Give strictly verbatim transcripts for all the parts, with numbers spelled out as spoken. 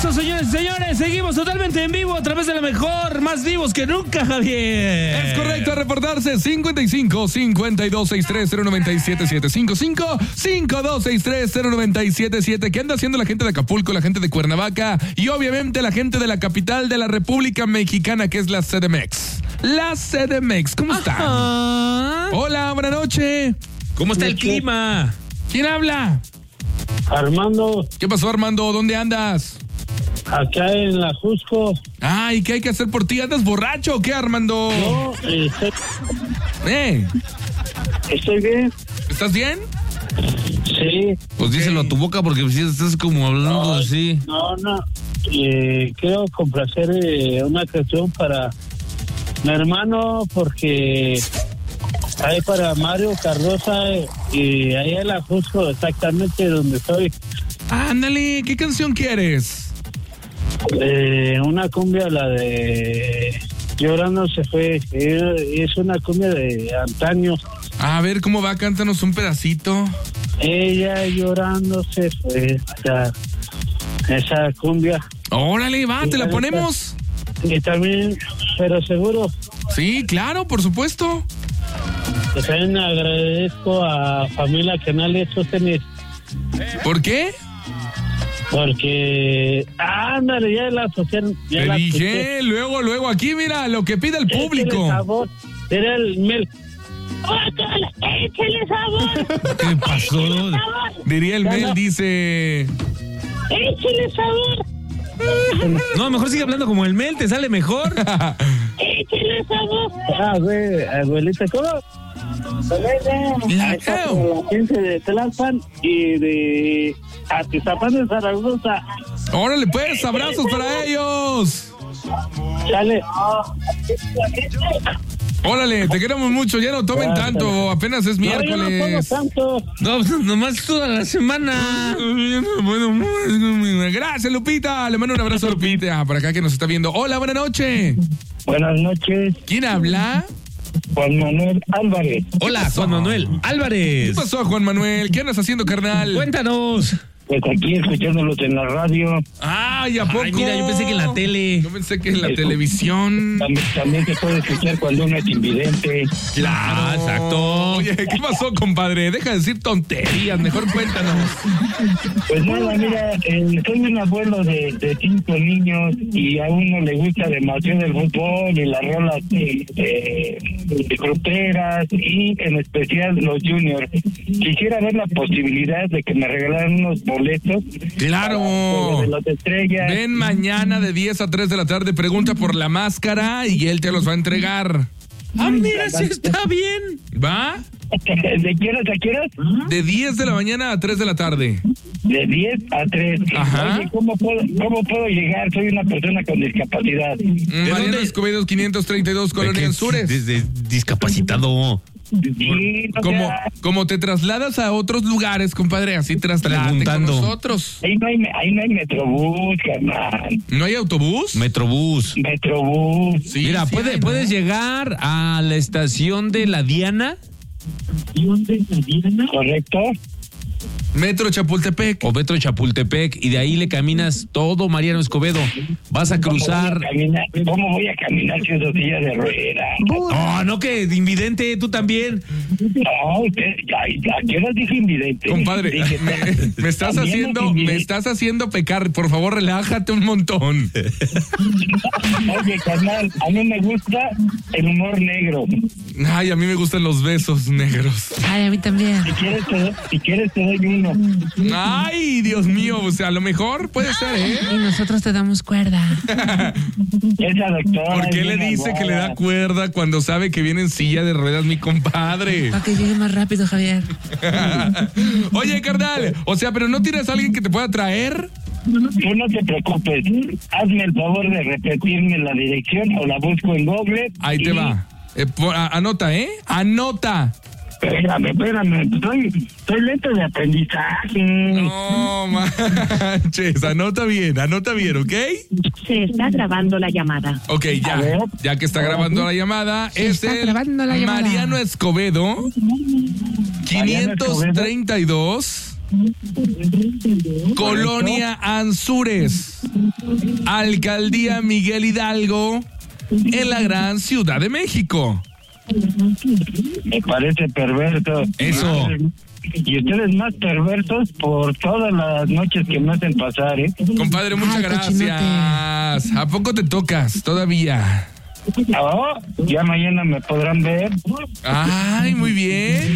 Eso, señores y señores, seguimos totalmente en vivo a través de la mejor, más vivos que nunca, Javier. Es correcto, a reportarse cincuenta y cinco, cincuenta y dos, sesenta y tres, cero noventa y siete, setenta y cinco, cincuenta y dos, sesenta y tres, cero noventa y siete siete. ¿Qué anda haciendo la gente de Acapulco, la gente de Cuernavaca y obviamente la gente de la capital de la República Mexicana, que es la C D M X? La C D M X, ¿cómo están? Ajá. Hola, buenas noches. ¿Cómo está el clima? ¿Quién habla? Armando, ¿Qué pasó, Armando? ¿Dónde andas? acá en la Jusco. Ay, ¿qué hay que hacer por ti? ¿Andas borracho o qué, Armando? No, estoy, ¿Eh? estoy bien. ¿Estás bien? Sí. Pues díselo a tu boca porque si estás como hablando No, así. No, no. Eh, quiero complacer eh, una canción para mi hermano porque hay para Mario Cardosa eh, y ahí en la Jusco, exactamente donde estoy. Ándale, ¿qué canción quieres? Eh, una cumbia, la de Llorando se fue. Eh, es una cumbia de antaño. A ver, ¿cómo va? Cántanos un pedacito. Ella llorando se fue. O sea, esa cumbia. Órale, va, ¿te la ponemos? Y también, pero seguro, Sí, claro, por supuesto. que también agradezco a Familia Canales Sostener. ¿Por qué? Porque, ándale, ya la social. Ya Te la dije, luego, luego, aquí mira lo que pide el Échale público. sabor. Era el mel. ¡Échale sabor! ¿Qué pasó? Diría el Ya Mel, no. dice... ¡Échale sabor! No, mejor sigue hablando como el Mel, te sale mejor. ¡Échale sabor! Ah, güey, abuelita, ¿cómo? La- Está con la gente de Tlalpan y de Atizapán de Zaragoza. Órale, pues, abrazos para ellos. Chale. Órale, te queremos mucho, ya no tomen Gracias. tanto, apenas es No, yo no como miércoles. tanto. No, pues, nomás toda la semana. Bueno, gracias, Lupita. Le mando un abrazo a Lupita, por acá que nos está viendo. Hola, buenas noches. Buenas noches, ¿Quién habla? Juan Manuel Álvarez. Hola, Juan Manuel ¿Qué Álvarez. pasó, Juan Manuel? ¿Qué andas haciendo, carnal? Cuéntanos. Pues aquí escuchándolos en la radio. Ay, ¿a poco? Ay, mira, yo pensé que en la tele. Yo pensé que en la televisión. También, también se puede escuchar cuando uno es invidente. Ah, exacto. Oye, ¿qué pasó, compadre? Deja de decir tonterías, mejor cuéntanos. Pues nada, mira, eh, soy un abuelo de, de cinco niños y a uno le gusta demasiado el fútbol y las rolas de, de, de gruperas y en especial los juniors. Quisiera ver la posibilidad de que me regalaran unos boletos. Claro. De las estrellas. Ven mañana de diez a tres de la tarde, pregunta por la máscara y él te los va a entregar. Ah, mira, sí está bien. ¿Va? ¿De qué horas a qué horas? De diez de la mañana a tres de la tarde. De diez a tres. Ajá. Oye, ¿cómo puedo, ¿cómo puedo llegar? Soy una persona con discapacidad. Mariano dónde? Escobedo quinientos treinta y dos, Colonia Anzures. Desde discapacitado. Sí, no Como, sea- como te trasladas a otros lugares, compadre, así trasládate con Preguntando. nosotros. Ahí no hay, ahí no hay Metrobús, carnal. ¿No hay autobús? Metrobús. Metrobús. Sí, Mira, sí puede- hay, ¿no? puedes llegar a la estación de la Diana ¿Correcto? Metro Chapultepec. o Metro Chapultepec y de ahí le caminas todo Mariano Escobedo. Vas a cruzar. ¿Cómo voy a caminar, ¿Cómo voy a caminar si uso silla de rueda? No, no que de invidente, tú también. No, usted, ya, ya, ¿a qué hora dije invidente? Compadre, Dije, me, me estás también haciendo, es me invidente. estás haciendo pecar. Por favor, relájate un montón. Oye, carnal, a mí me gusta el humor negro. Ay, a mí me gustan los besos negros. Ay, a mí también. Si quieres, te, doy- si quieres te doy uno. Ay, Dios mío, o sea, a lo mejor puede ser, ¿eh? Y nosotros te damos cuerda. Esa doctora. ¿Por qué es le bien dice que le da aguada. cuerda cuando sabe que viene en silla de ruedas mi compadre? Para que llegue más rápido, Javier. Oye, carnal, o sea, pero ¿no tienes a alguien que te pueda traer? Tú no te preocupes. Hazme el favor de repetirme la dirección o la busco en Google. Ahí te y- va. Eh, por- a- anota, ¿eh? Anota. Espérame, espérame. Estoy, estoy lento de aprendizaje. No manches, anota bien, anota bien, ¿ok? Se está grabando la llamada. Ok, A ver. ya, ya que está grabando la llamada, es está el grabando la llamada. Mariano Escobedo, quinientos treinta y dos, Colonia Anzures, Alcaldía Miguel Hidalgo, en la gran Ciudad de México. Me parece perverso. Eso. Y ustedes más perversos por todas las noches que me hacen pasar, ¿eh? Compadre, muchas Ay, gracias. cochinote. ¿A poco te tocas todavía? Oh, ya mañana me podrán ver. Ay, muy bien.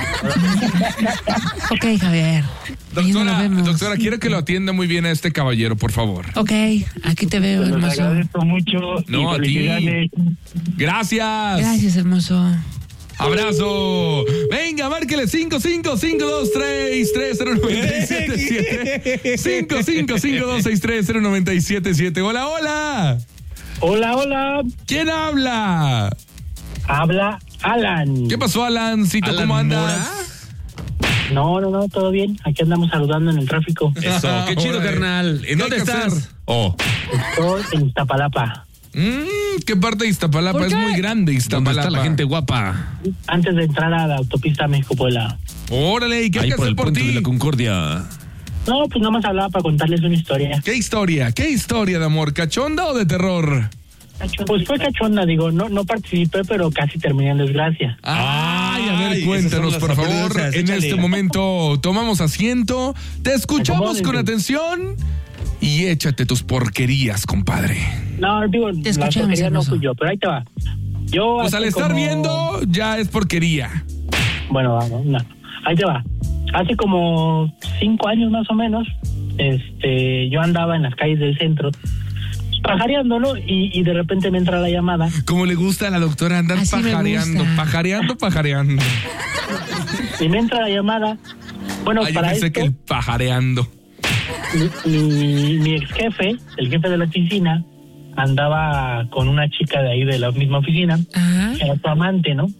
Ok, Javier. Mañana Doctora, nos vemos. doctora, quiero que lo atienda muy bien a este caballero, por favor. Ok, aquí te veo, Les hermoso. agradezco mucho. No, y a ti. felicidades. Gracias. Gracias, hermoso. Abrazo. Venga, márquele cinco cinco cinco dos tres tres cero nueve siete siete. cinco cinco cinco dos seis tres cero nueve siete siete. Hola, hola. Hola, hola. ¿Quién habla? Habla Alan. ¿Qué pasó, Alancito? Alan ¿Cómo andas? Mora. No, no, no, todo bien. Aquí andamos saludando en el tráfico. Eso, qué chido, Órale. carnal. ¿Qué ¿En dónde hay que estás? hacer? Oh. Estoy en Iztapalapa. Mm, ¿Qué parte de Iztapalapa? ¿Por Es qué? muy grande ¿Dónde Iztapalapa. está la gente guapa? Antes de entrar a la autopista México-Puebla. Órale, ¿y qué hay Ahí que por hacer el por puente de ti? la Concordia. No, pues nada más hablaba para contarles una historia. ¿Qué historia? ¿Qué historia de amor? ¿Cachonda o de terror? Pues fue cachonda, digo, no no participé, pero casi terminé en desgracia. Ay, a ver, Ay, cuéntanos, esas son por las favor. sorpresas, En échale. este momento tomamos asiento, te escuchamos Acomódense. con atención y échate tus porquerías, compadre. No, digo, la escuchamos, porquería no hermoso. fui yo, pero ahí te va. Yo Pues hace al estar como- viendo, ya es porquería. Bueno, vamos, no. Ahí te va. Hace como cinco años más o menos, este, yo andaba en las calles del centro, pajareando, ¿no? Y, y de repente me entra la llamada. Como le gusta a la doctora andar Así me pajareando, gusta. pajareando, pajareando. Y me entra la llamada. Bueno, Ay, yo para pensé esto, que el pajareando. mi, mi, mi ex jefe, el jefe de la oficina, andaba con una chica de ahí de la misma oficina, Ajá. era su amante, ¿no?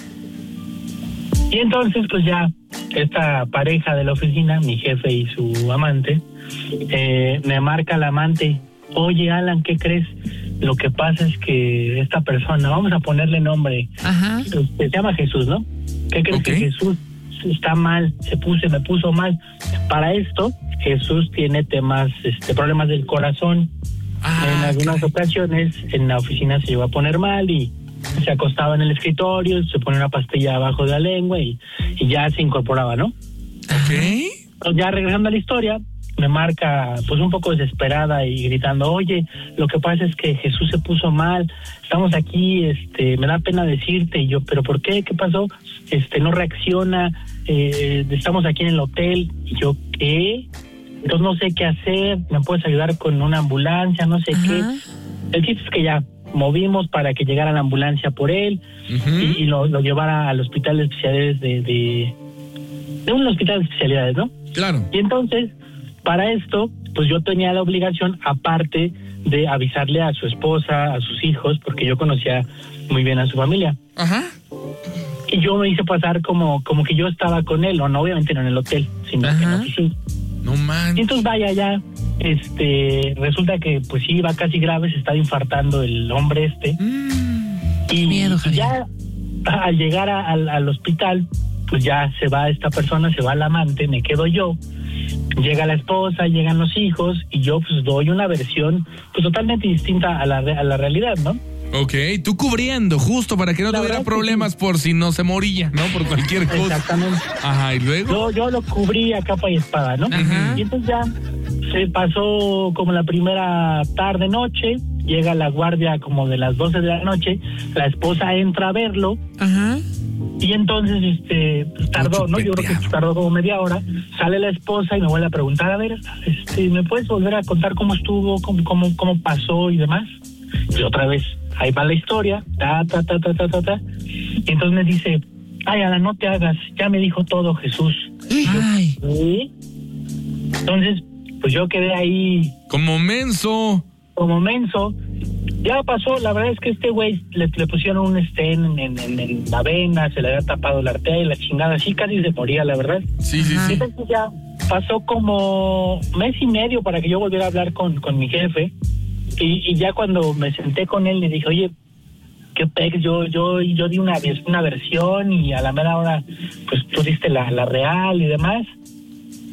Y entonces, pues ya, esta pareja de la oficina, mi jefe y su amante, eh, me marca la amante. Oye, Alan, ¿qué crees? Lo que pasa es que esta persona, vamos a ponerle nombre, Ajá. este, se llama Jesús, ¿no? ¿Qué crees? Ok. Que Jesús está mal, se puso, me puso mal. Para esto, Jesús tiene temas, este, problemas del corazón. Ah, en algunas caray. ocasiones en la oficina se llegó a poner mal y se acostaba en el escritorio, se ponía una pastilla abajo de la lengua y, y ya se incorporaba, ¿no? Ok. Entonces, ya regresando a la historia, me marca pues un poco desesperada y gritando, oye, lo que pasa es que Jesús se puso mal, estamos aquí, este, me da pena decirte. Y yo, ¿pero por qué? ¿Qué pasó? Este, no reacciona, eh, estamos aquí en el hotel. Y yo, ¿qué? Entonces no sé qué hacer, ¿me puedes ayudar con una ambulancia? No sé Ajá. qué. El chiste es que ya movimos para que llegara la ambulancia por él Ujú. y, y lo, lo llevara al hospital de especialidades de, de, de un hospital de especialidades, ¿no? Claro. Y entonces, para esto, pues yo tenía la obligación, aparte de avisarle a su esposa, a sus hijos, porque yo conocía muy bien a su familia. Ajá. Y yo me hice pasar como, como que yo estaba con él, o no, obviamente no en el hotel, sino Ajá. en la oficina. No Y manches. entonces vaya ya, este, resulta que pues sí, iba casi grave, se estaba infartando el hombre este. Y, miedo, y Javier. ya al llegar a- al, al hospital, pues ya se va esta persona, se va el amante, me quedo yo. Llega la esposa, llegan los hijos y yo pues doy una versión pues totalmente distinta a la, re- a la realidad, ¿no? Ok, tú cubriendo, justo para que no La tuviera verdad que problemas por si no se moría, ¿no? Por cualquier cosa. Exactamente. Ajá, y luego. Yo, yo lo cubrí a capa y espada, ¿no? Ajá. Y entonces ya se pasó como la primera tarde, noche, llega la guardia como de las doce de la noche, la esposa entra a verlo Ajá. y entonces este pues, tardó, ¿no? Yo creo que chupeteado. tardó como media hora, sale la esposa y me vuelve a preguntar, a ver, este, ¿me puedes volver a contar cómo estuvo, cómo, cómo, cómo pasó y demás? Y otra vez, ahí va la historia, ta, ta, ta, ta, ta, ta, ta. Y entonces me dice, ay, Ana, no te hagas, ya me dijo todo Jesús. Ay. ¿Sí? Entonces, pues yo quedé ahí Como menso. como menso. Ya pasó, la verdad es que este güey le, le pusieron un stent en, en, en la vena, se le había tapado la arteria y la chingada, así casi se moría, la verdad. Sí, sí, Ajá. sí. Entonces ya pasó como mes y medio para que yo volviera a hablar con, con mi jefe. Y, y ya cuando me senté con él le dije, oye, qué pex, yo yo yo di una, una versión y a la mera hora pues tú diste la, la real y demás.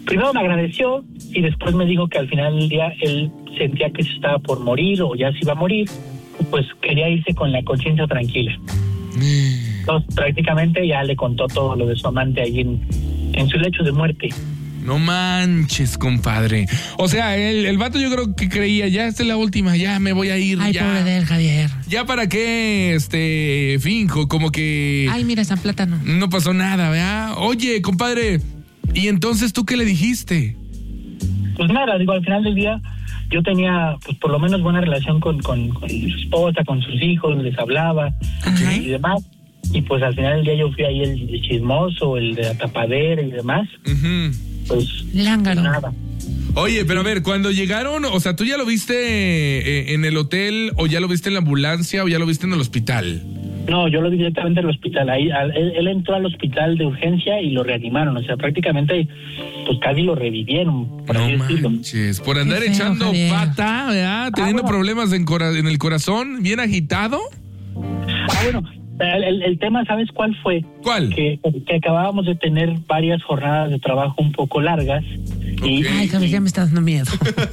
primero me agradeció y después me dijo que al final del día él sentía que se estaba por morir o ya se iba a morir, pues quería irse con la conciencia tranquila. Entonces prácticamente ya le contó todo lo de su amante ahí en, en su lecho de muerte. No manches, compadre. O sea, el, el vato yo creo que creía, ya esta es la última, ya me voy a ir. Ay, ya. pobre de él, Javier. Ya para qué, este, finjo, como que... Ay, mira, San Plátano. No pasó nada, ¿verdad? Oye, compadre, ¿y entonces tú qué le dijiste? Pues nada, digo, al final del día yo tenía, pues por lo menos buena relación con, con, con su esposa, con sus hijos, les hablaba Ajá. y demás. Y pues al final del día yo fui ahí el, el chismoso, el de la tapadera y demás. Uh-huh. Pues Lángaro. nada. Oye, pero a ver, cuando llegaron, o sea, ¿tú ya lo viste eh, en el hotel o ya lo viste en la ambulancia o ya lo viste en el hospital? No, yo lo vi directamente al hospital. Ahí, al, él, él entró al hospital de urgencia y lo reanimaron. O sea, prácticamente, pues casi lo revivieron, por así No decirlo. manches, por andar Qué feo, echando Javier. pata, ¿verdad? Teniendo bueno. problemas en, cora- en el corazón, bien agitado. Ah, bueno, el, el, el tema, ¿sabes cuál fue? ¿Cuál? Que, que acabábamos de tener varias jornadas de trabajo un poco largas. Y, Ok. Ay, Javier, ya me está dando miedo.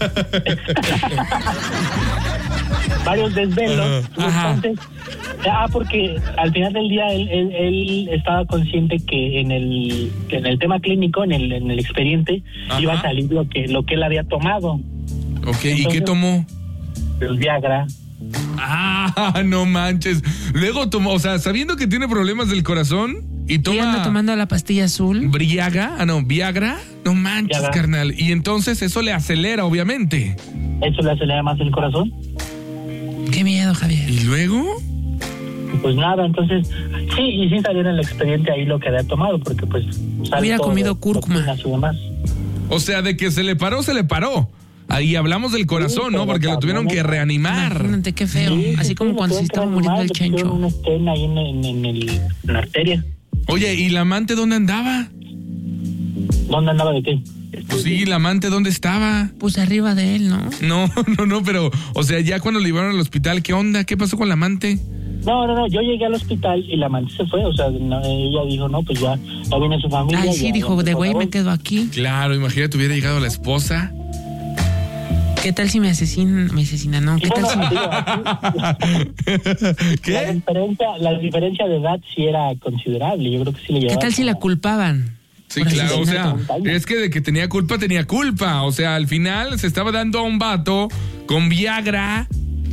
varios desvelos. y Ajá. entonces, ah, porque al final del día él, él, él estaba consciente que en el en el tema clínico, en el en el expediente, Ajá. iba a salir lo que lo que él había tomado, Ok, ¿y qué Entonces- tomó? el Viagra. Ah, no manches. Luego tomó, o sea, sabiendo que tiene problemas del corazón y Y toma anda tomando la pastilla azul. Briaga, ah no, Viagra, no manches, Viagra. carnal. Y entonces eso le acelera, obviamente. Eso le acelera más el corazón. Qué miedo, Javier. ¿Y luego? Y pues nada, entonces, sí, y sí salió en el expediente ahí lo que había tomado, porque pues... sale Hubiera todo comido de cúrcuma. toxinas y demás. O sea, de que se le paró, se le paró. Ahí hablamos del corazón, Sí, ¿no? pero Porque lo tuvieron que también- reanimar. Imagínate qué feo. Sí, Así sí, como sí, cuando le se tuvieron estaba que muriendo reanimar, el le pusieron chencho. una estena ahí en, en, en el, en la arteria. Oye, ¿y la amante dónde andaba? ¿Dónde andaba de qué? Pues sí, la amante dónde estaba. Pues arriba de él, ¿no? No, no, no, pero, o sea, ya cuando le llevaron al hospital, ¿qué onda? ¿Qué pasó con la amante? No, no, no, yo llegué al hospital y la amante se fue, o sea, no, ella dijo, no, pues ya, ya viene su familia. Ay, sí, ya- dijo, ya de empezó güey la me voz. quedo aquí. Claro, imagínate, hubiera llegado la esposa. ¿Qué tal si me asesinan? Me asesinan, ¿no? Y ¿Qué tal bueno, si... digo, aquí, la ¿Qué? diferencia, la diferencia de edad sí era considerable, yo creo que sí le ¿Qué llevaba. tal si la como- culpaban? Sí, por claro, o sea, asesinato? es que de que tenía culpa, tenía culpa. O sea, al final se estaba dando a un vato con Viagra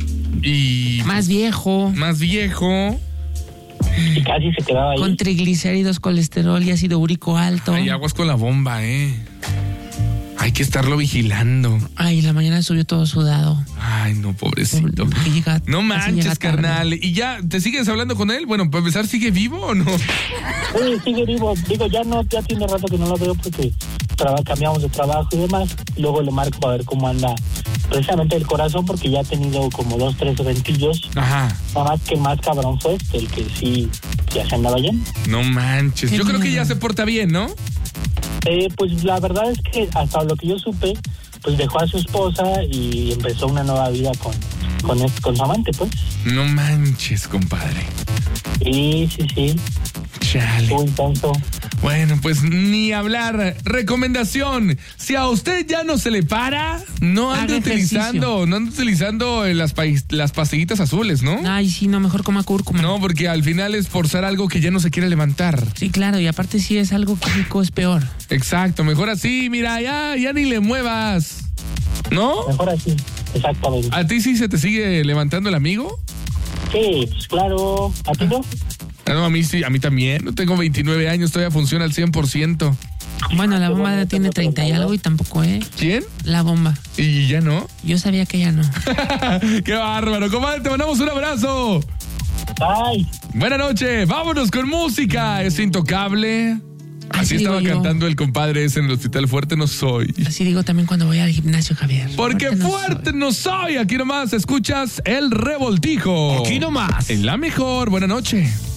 y Más viejo, más viejo. Y casi se quedaba ahí. con triglicéridos, colesterol y ácido úrico alto. Ay, aguas con la bomba, ¿eh? Hay que estarlo vigilando. Ay, la mañana subió todo sudado. Ay, no, pobrecito. Que llega- No casi manches, llega tarde. carnal. ¿Y ya te sigues hablando con él? Bueno, para empezar, ¿sigue vivo o no? Sí, sigue vivo. Digo, ya no, ya tiene rato que no lo veo porque traba- cambiamos de trabajo y demás. Luego le marco para ver cómo anda precisamente el corazón, porque ya ha tenido como dos, tres eventillos. Ajá. Nada más que el más cabrón fue este, el que sí ya se andaba bien. No manches. Qué Yo creo que miedo. ya se porta bien, ¿no? Eh, pues la verdad es que hasta lo que yo supe, pues dejó a su esposa y empezó una nueva vida con, con, es- con su amante, pues. No manches, compadre. Sí, sí, sí. Chale. Estuvo intenso. Bueno, pues ni hablar. Recomendación: si a usted ya no se le para, no ande Haga utilizando, no ande utilizando eh, las, pa- las pastillitas azules, ¿no? Ay, sí, no, mejor coma cúrcuma. No, porque al final es forzar algo que ya no se quiere levantar. Sí, claro, y aparte si es algo químico es peor. Exacto, mejor así, mira, ya, ya ni le muevas. ¿No? Mejor así, exactamente. ¿A ti sí se te sigue levantando el amigo? Sí, pues claro. ¿A ti no? Ah, no, a mí sí, a mí también. No tengo veintinueve años, todavía funciona al cien por ciento. Bueno, la qué bomba bonito, tiene no treinta y tengo algo y tampoco, ¿eh? ¿Quién? La bomba. ¿Y ya no? Yo sabía que ya no. ¡Qué bárbaro! Comadre, te mandamos un abrazo. Ay, Buenas noches, vámonos con música. Es intocable. Así Así digo estaba yo. cantando el compadre ese en el hospital. Fuerte no soy. Así digo también cuando voy al gimnasio, Javier. Porque no fuerte soy. no soy. Aquí nomás escuchas el revoltijo. Aquí nomás. En la mejor. Buenas noches.